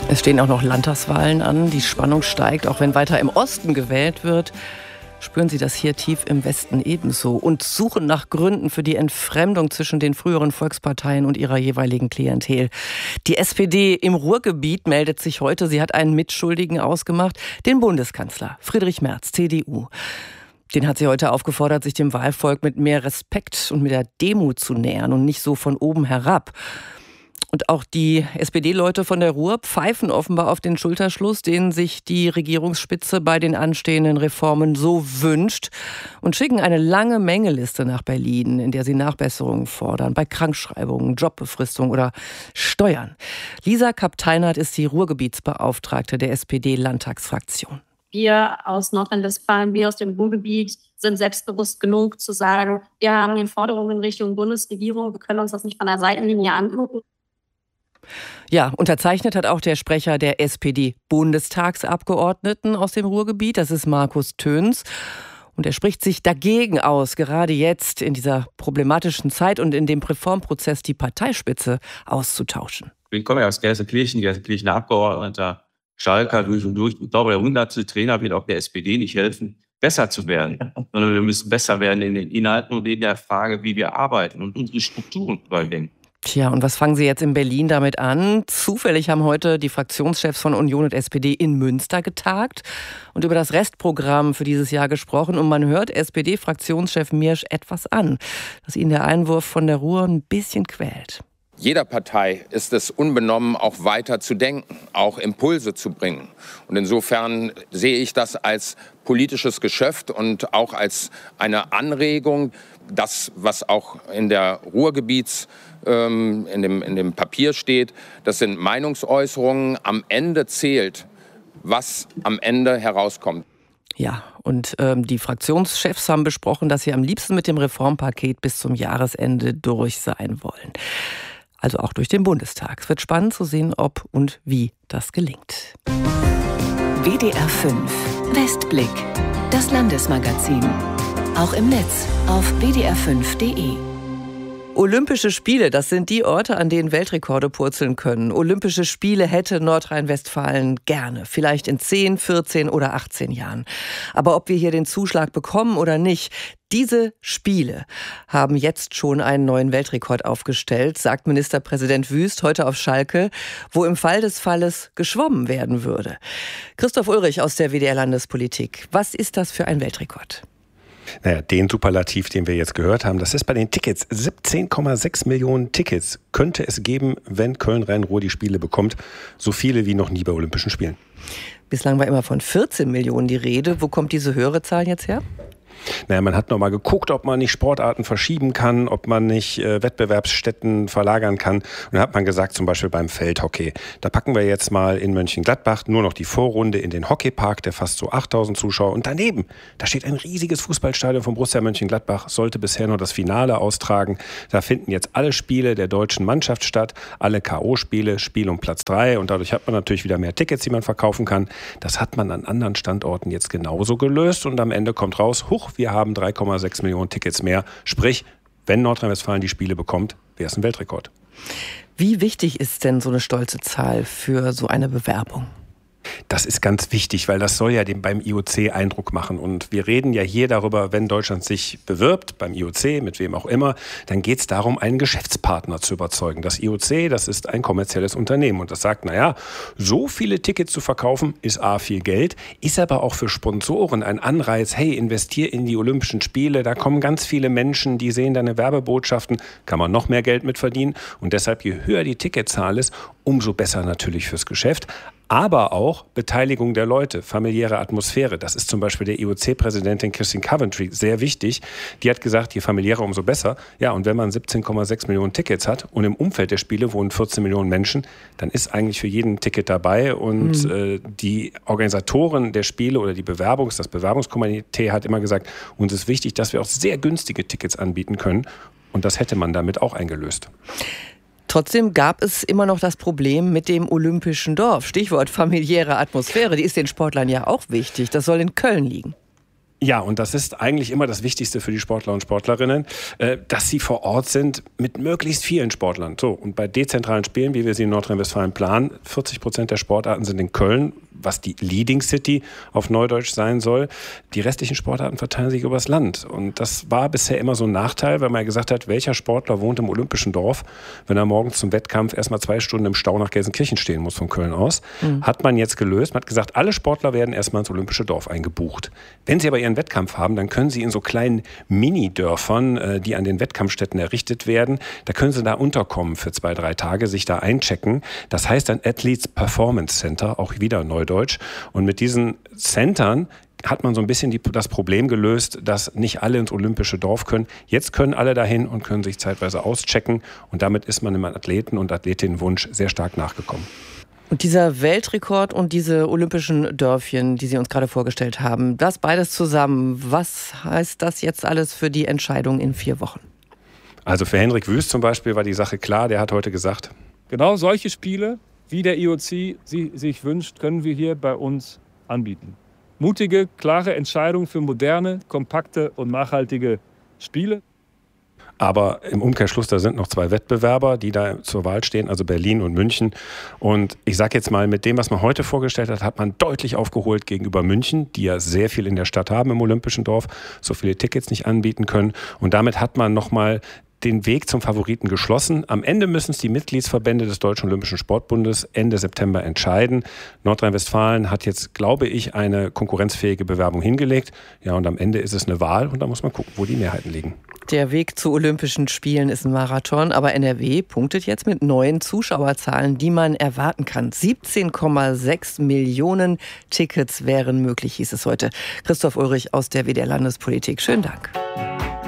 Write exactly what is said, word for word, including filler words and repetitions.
Es stehen auch noch Landtagswahlen an. Die Spannung steigt, auch wenn weiter im Osten gewählt wird. Spüren Sie das hier tief im Westen ebenso und suchen nach Gründen für die Entfremdung zwischen den früheren Volksparteien und ihrer jeweiligen Klientel. Die S P D im Ruhrgebiet meldet sich heute. Sie hat einen Mitschuldigen ausgemacht, den Bundeskanzler Friedrich Merz, C D U. Den hat sie heute aufgefordert, sich dem Wahlvolk mit mehr Respekt und mit der Demut zu nähern und nicht so von oben herab. Und auch die S P D-Leute von der Ruhr pfeifen offenbar auf den Schulterschluss, den sich die Regierungsspitze bei den anstehenden Reformen so wünscht, und schicken eine lange Mengeliste nach Berlin, in der sie Nachbesserungen fordern, bei Krankschreibungen, Jobbefristung oder Steuern. Lisa Kapp-Teinert ist die Ruhrgebietsbeauftragte der S P D-Landtagsfraktion. Wir aus Nordrhein-Westfalen, wir aus dem Ruhrgebiet sind selbstbewusst genug zu sagen, wir haben die Forderungen in Richtung Bundesregierung, wir können uns das nicht von der Seitenlinie angucken. Ja, unterzeichnet hat auch der Sprecher der S P D-Bundestagsabgeordneten aus dem Ruhrgebiet, das ist Markus Töns. Und er spricht sich dagegen aus, gerade jetzt in dieser problematischen Zeit und in dem Reformprozess die Parteispitze auszutauschen. Ich komme ja aus Gelsenkirchen, Gelsenkirchener Abgeordneter, Schalker durch und durch. Ich glaube, der hundertste Trainer wird auch der S P D nicht helfen, besser zu werden, sondern wir müssen besser werden in den Inhalten und in der Frage, wie wir arbeiten und unsere Strukturen überdenken. Tja, und was fangen Sie jetzt in Berlin damit an? Zufällig haben heute die Fraktionschefs von Union und S P D in Münster getagt und über das Restprogramm für dieses Jahr gesprochen. Und man hört S P D-Fraktionschef Miersch etwas an, dass ihn der Einwurf von der Ruhr ein bisschen quält. Jeder Partei ist es unbenommen, auch weiter zu denken, auch Impulse zu bringen. Und insofern sehe ich das als politisches Geschäft und auch als eine Anregung, das, was auch in der Ruhrgebiets, ähm, in dem, in dem Papier steht, das sind Meinungsäußerungen. Am Ende zählt, was am Ende herauskommt. Ja, und ähm, die Fraktionschefs haben besprochen, dass sie am liebsten mit dem Reformpaket bis zum Jahresende durch sein wollen. Also auch durch den Bundestag. Es wird spannend zu sehen, ob und wie das gelingt. W D R fünf Westblick, das Landesmagazin. Auch im Netz auf w d r fünf punkt d e. Olympische Spiele, das sind die Orte, an denen Weltrekorde purzeln können. Olympische Spiele hätte Nordrhein-Westfalen gerne. Vielleicht in zehn, vierzehn oder achtzehn Jahren. Aber ob wir hier den Zuschlag bekommen oder nicht, diese Spiele haben jetzt schon einen neuen Weltrekord aufgestellt, sagt Ministerpräsident Wüst heute auf Schalke, wo im Fall des Falles geschwommen werden würde. Christoph Ulrich aus der W D R Landespolitik. Was ist das für ein Weltrekord? Naja, den Superlativ, den wir jetzt gehört haben, das ist bei den Tickets. siebzehn Komma sechs Millionen Tickets könnte es geben, wenn Köln-Rhein-Ruhr die Spiele bekommt. So viele wie noch nie bei Olympischen Spielen. Bislang war immer von vierzehn Millionen die Rede. Wo kommt diese höhere Zahl jetzt her? Naja, man hat noch mal geguckt, ob man nicht Sportarten verschieben kann, ob man nicht äh, Wettbewerbsstätten verlagern kann. Und dann hat man gesagt, zum Beispiel beim Feldhockey, da packen wir jetzt mal in Mönchengladbach nur noch die Vorrunde in den Hockeypark, der fast so achttausend Zuschauer. Und daneben, da steht ein riesiges Fußballstadion von Borussia Mönchengladbach, sollte bisher nur das Finale austragen. Da finden jetzt alle Spiele der deutschen Mannschaft statt, alle K O-Spiele, Spiel um Platz drei. Und dadurch hat man natürlich wieder mehr Tickets, die man verkaufen kann. Das hat man an anderen Standorten jetzt genauso gelöst. Und am Ende kommt raus, huch, wir haben drei Komma sechs Millionen Tickets mehr. Sprich, wenn Nordrhein-Westfalen die Spiele bekommt, wäre es ein Weltrekord. Wie wichtig ist denn so eine stolze Zahl für so eine Bewerbung? Das ist ganz wichtig, weil das soll ja dem beim I O C Eindruck machen. Und wir reden ja hier darüber, wenn Deutschland sich bewirbt, beim I O C, mit wem auch immer, dann geht es darum, einen Geschäftspartner zu überzeugen. Das I O C, das ist ein kommerzielles Unternehmen. Und das sagt, naja, so viele Tickets zu verkaufen, ist A, viel Geld, ist aber auch für Sponsoren ein Anreiz, hey, investier in die Olympischen Spiele, da kommen ganz viele Menschen, die sehen deine Werbebotschaften, kann man noch mehr Geld mit verdienen. Und deshalb, je höher die Ticketzahl ist, umso besser natürlich fürs Geschäft. Aber auch Beteiligung der Leute, familiäre Atmosphäre. Das ist zum Beispiel der I O C-Präsidentin Christine Coventry sehr wichtig. Die hat gesagt, je familiärer, umso besser. Ja, und wenn man siebzehn Komma sechs Millionen Tickets hat und im Umfeld der Spiele wohnen vierzehn Millionen Menschen, dann ist eigentlich für jeden ein Ticket dabei. Und mhm. äh, die Organisatoren der Spiele oder die Bewerbungs-, das Bewerbungskomitee hat immer gesagt, uns ist wichtig, dass wir auch sehr günstige Tickets anbieten können. Und das hätte man damit auch eingelöst. Trotzdem gab es immer noch das Problem mit dem Olympischen Dorf. Stichwort familiäre Atmosphäre, die ist den Sportlern ja auch wichtig. Das soll in Köln liegen. Ja, und das ist eigentlich immer das Wichtigste für die Sportler und Sportlerinnen, dass sie vor Ort sind mit möglichst vielen Sportlern. So, und bei dezentralen Spielen, wie wir sie in Nordrhein-Westfalen planen, vierzig Prozent der Sportarten sind in Köln, was die Leading City auf Neudeutsch sein soll. Die restlichen Sportarten verteilen sich übers Land. Und das war bisher immer so ein Nachteil, weil man ja gesagt hat, welcher Sportler wohnt im Olympischen Dorf, wenn er morgens zum Wettkampf erstmal zwei Stunden im Stau nach Gelsenkirchen stehen muss von Köln aus. Mhm. Hat man jetzt gelöst. Man hat gesagt, alle Sportler werden erstmal ins Olympische Dorf eingebucht. Wenn sie aber ihren Wettkampf haben, dann können sie in so kleinen Mini-Dörfern, die an den Wettkampfstätten errichtet werden, da können sie da unterkommen für zwei, drei Tage, sich da einchecken. Das heißt ein Athletes Performance Center, auch wieder Neudeutsch. Und mit diesen Centern hat man so ein bisschen die, das Problem gelöst, dass nicht alle ins Olympische Dorf können. Jetzt können alle dahin und können sich zeitweise auschecken. Und damit ist man dem Athleten- und Athletinnenwunsch sehr stark nachgekommen. Und dieser Weltrekord und diese olympischen Dörfchen, die Sie uns gerade vorgestellt haben, das beides zusammen, was heißt das jetzt alles für die Entscheidung in vier Wochen? Also für Henrik Wüst zum Beispiel war die Sache klar, der hat heute gesagt, genau solche Spiele, wie der I O C sie sich wünscht, können wir hier bei uns anbieten. Mutige, klare Entscheidungen für moderne, kompakte und nachhaltige Spiele. Aber im Umkehrschluss, da sind noch zwei Wettbewerber, die da zur Wahl stehen, also Berlin und München. Und ich sage jetzt mal, mit dem, was man heute vorgestellt hat, hat man deutlich aufgeholt gegenüber München, die ja sehr viel in der Stadt haben im Olympischen Dorf, so viele Tickets nicht anbieten können. Und damit hat man nochmal den Weg zum Favoriten geschlossen. Am Ende müssen es die Mitgliedsverbände des Deutschen Olympischen Sportbundes Ende September entscheiden. Nordrhein-Westfalen hat jetzt, glaube ich, eine konkurrenzfähige Bewerbung hingelegt. Ja, und am Ende ist es eine Wahl und da muss man gucken, wo die Mehrheiten liegen. Der Weg zu Olympischen Spielen ist ein Marathon, aber N R W punktet jetzt mit neuen Zuschauerzahlen, die man erwarten kann. siebzehn Komma sechs Millionen Tickets wären möglich, hieß es heute. Christoph Ulrich aus der W D R Landespolitik. Schönen Dank.